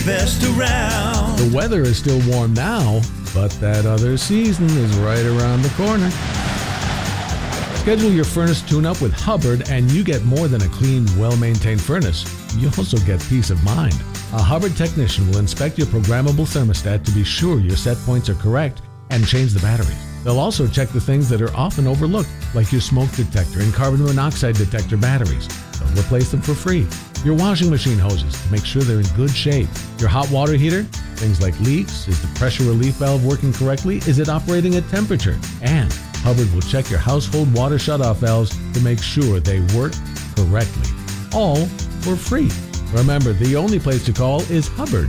Best around. The weather is still warm now, but that other season is right around the corner. Schedule your furnace tune-up with Hubbard and you get more than a clean, well-maintained furnace. You also get peace of mind. A Hubbard technician will inspect your programmable thermostat to be sure your set points are correct and change the batteries. They'll also check the things that are often overlooked, like your smoke detector and carbon monoxide detector batteries. They'll replace them for free. Your washing machine hoses to make sure they're in good shape. Your hot water heater, things like leaks, is the pressure relief valve working correctly? Is it operating at temperature? And Hubbard will check your household water shutoff valves to make sure they work correctly. All for free. Remember, the only place to call is Hubbard,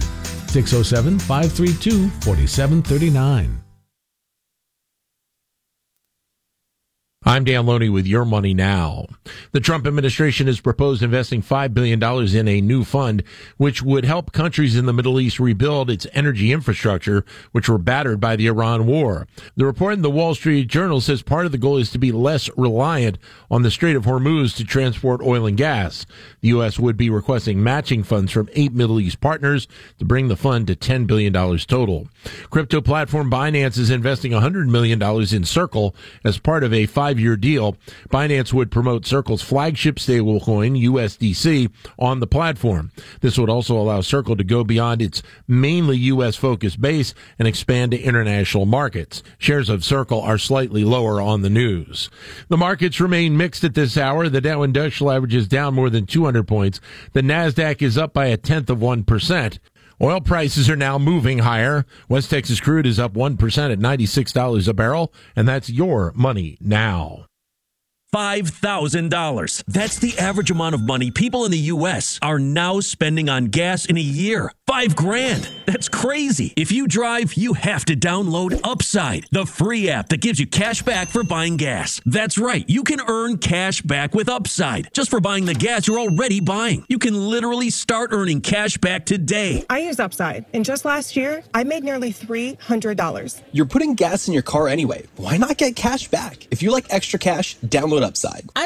607-532-4739. I'm Dan Loney with Your Money Now. The Trump administration has proposed investing $5 billion in a new fund, which would help countries in the Middle East rebuild its energy infrastructure, which were battered by the Iran war. The report in the Wall Street Journal says part of the goal is to be less reliant on the Strait of Hormuz to transport oil and gas. The U.S. would be requesting matching funds from 8 Middle East partners to bring the fund to $10 billion total. Crypto platform Binance is investing $100 million in Circle as part of a 5-year deal. Binance would promote Circle's flagship stablecoin, USDC, on the platform. This would also allow Circle to go beyond its mainly U.S.-focused base and expand to international markets. Shares of Circle are slightly lower on the news. The markets remain mixed at this hour. The Dow Industrial Average is down more than 200 points. The NASDAQ is up by 0.1%. Oil prices are now moving higher. West Texas crude is up 1% at $96 a barrel, and that's Your Money Now. $5,000. That's the average amount of money people in the U.S. are now spending on gas in a year. $5,000. That's crazy. If you drive, you have to download Upside, the free app that gives you cash back for buying gas. That's right. You can earn cash back with Upside just for buying the gas you're already buying. You can literally start earning cash back today. I use Upside, and just last year, I made nearly $300. You're putting gas in your car anyway. Why not get cash back? If you like extra cash, download Upside.